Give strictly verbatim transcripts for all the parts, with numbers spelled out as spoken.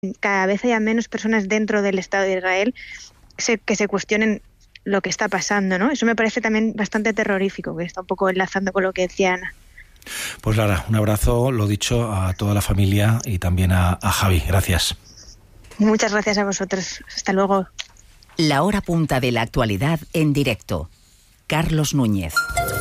cada vez haya menos personas dentro del Estado de Israel se, que se cuestionen lo que está pasando, ¿no? Eso me parece también bastante terrorífico, que está un poco enlazando con lo que decía Ana. Pues Lara, un abrazo, lo dicho, a toda la familia y también a, a Javi. Gracias. Muchas gracias a vosotros. Hasta luego. La hora punta de la actualidad en directo. Carlos Núñez.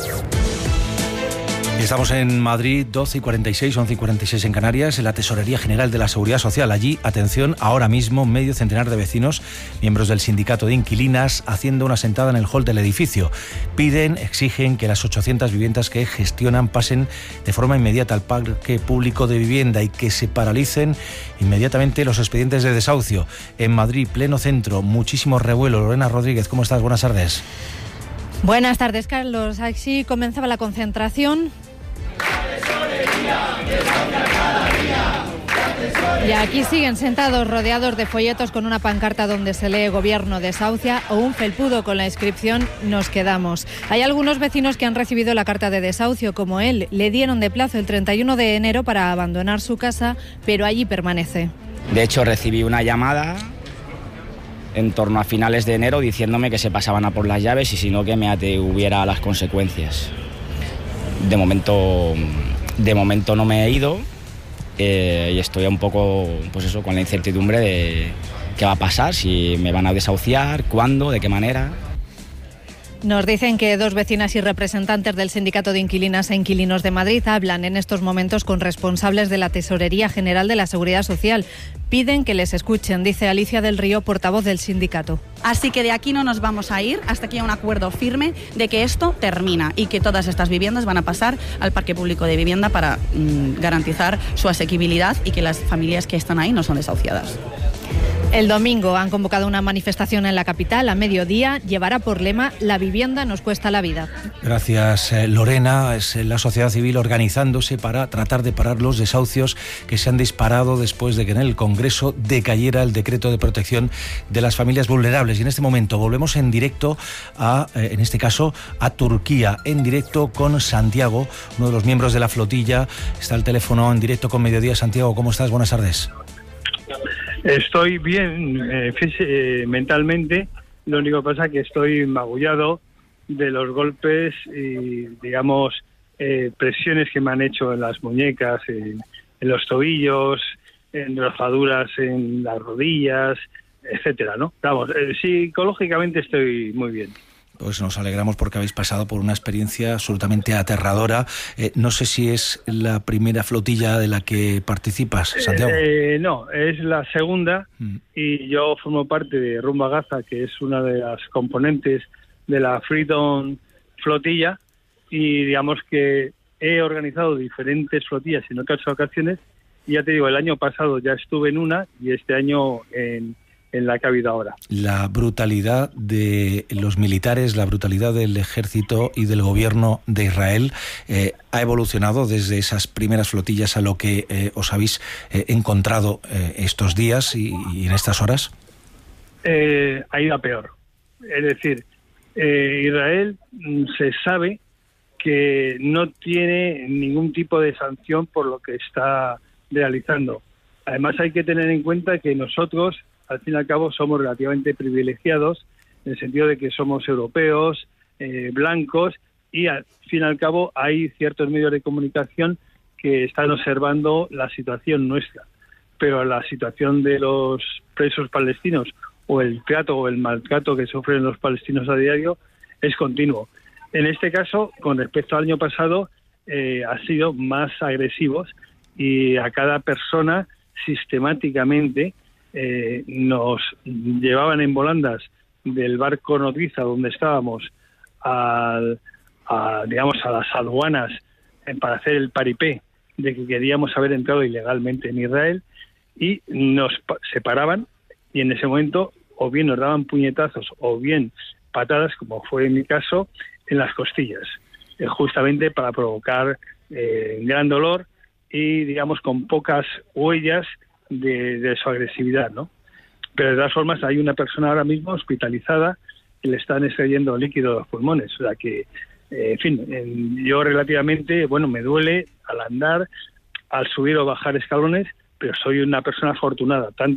Estamos en Madrid, doce y cuarenta y seis, once y cuarenta y seis en Canarias, en la Tesorería General de la Seguridad Social. Allí, atención, ahora mismo medio centenar de vecinos, miembros del sindicato de inquilinas, haciendo una sentada en el hall del edificio. Piden, exigen que las ochocientas viviendas que gestionan pasen de forma inmediata al parque público de vivienda y que se paralicen inmediatamente los expedientes de desahucio. En Madrid, pleno centro, muchísimo revuelo. Lorena Rodríguez, ¿cómo estás? Buenas tardes. Buenas tardes, Carlos. Así comenzaba la concentración. Y aquí siguen sentados rodeados de folletos con una pancarta donde se lee Gobierno desahucia o un felpudo con la inscripción Nos quedamos. Hay algunos vecinos que han recibido la carta de desahucio, como él. Le dieron de plazo el treinta y uno de enero para abandonar su casa, pero allí permanece. De hecho, recibí una llamada en torno a finales de enero diciéndome que se pasaban a por las llaves y si no que me atribuiera a las consecuencias. De momento, de momento no me he ido eh, y estoy un poco, pues eso, con la incertidumbre de qué va a pasar, si me van a desahuciar, cuándo, de qué manera. Nos dicen que dos vecinas y representantes del Sindicato de Inquilinas e Inquilinos de Madrid hablan en estos momentos con responsables de la Tesorería General de la Seguridad Social. Piden que les escuchen, dice Alicia del Río, portavoz del sindicato. Así que de aquí no nos vamos a ir hasta que haya un acuerdo firme de que esto termina y que todas estas viviendas van a pasar al parque público de vivienda para mmm, garantizar su asequibilidad y que las familias que están ahí no son desahuciadas. El domingo han convocado una manifestación en la capital a mediodía. Llevará por lema La vivienda nos cuesta la vida. Gracias, eh, Lorena. Es la sociedad civil organizándose para tratar de parar los desahucios que se han disparado después de que en el Congreso decayera el decreto de protección de las familias vulnerables. Y en este momento volvemos en directo a, eh, en este caso, a Turquía, en directo con Santiago, uno de los miembros de la flotilla. Está al teléfono en directo con Mediodía. Santiago, ¿cómo estás? Buenas tardes. Estoy bien eh, eh, mentalmente, lo único que pasa es que estoy magullado de los golpes y, digamos, eh, presiones que me han hecho en las muñecas, en, en los tobillos, en rozaduras en las rodillas, etcétera, ¿no? Vamos, eh, psicológicamente estoy muy bien. Pues nos alegramos porque habéis pasado por una experiencia absolutamente aterradora. Eh, no sé si es la primera flotilla de la que participas, Santiago. Eh, eh, no, es la segunda mm. y yo formo parte de Rumba Gaza, que es una de las componentes de la Freedom Flotilla, y digamos que he organizado diferentes flotillas en otras ocasiones. Y ya te digo, el año pasado ya estuve en una y este año en... en la que ha habido ahora. La brutalidad de los militares, la brutalidad del ejército y del gobierno de Israel eh, ha evolucionado desde esas primeras flotillas a lo que eh, os habéis eh, encontrado eh, estos días y, y en estas horas. Eh, ha ido a peor. Es decir, eh, Israel se sabe que no tiene ningún tipo de sanción por lo que está realizando. Además hay que tener en cuenta que nosotros, al fin y al cabo, somos relativamente privilegiados en el sentido de que somos europeos, eh, blancos, y al fin y al cabo hay ciertos medios de comunicación que están observando la situación nuestra. Pero la situación de los presos palestinos o el trato o el maltrato que sufren los palestinos a diario es continuo. En este caso, con respecto al año pasado, eh, ha sido más agresivos y a cada persona sistemáticamente Eh, nos llevaban en volandas del barco nodriza donde estábamos al, a, digamos, a las aduanas eh, para hacer el paripé de que queríamos haber entrado ilegalmente en Israel y nos separaban y en ese momento o bien nos daban puñetazos o bien patadas, como fue en mi caso, en las costillas, eh, justamente para provocar eh, gran dolor y, digamos, con pocas huellas De, de su agresividad, ¿no? Pero de todas formas hay una persona ahora mismo hospitalizada que le están extrayendo líquido de los pulmones, o sea que, eh, en fin, en, yo relativamente, bueno, me duele al andar, al subir o bajar escalones, pero soy una persona afortunada, tanto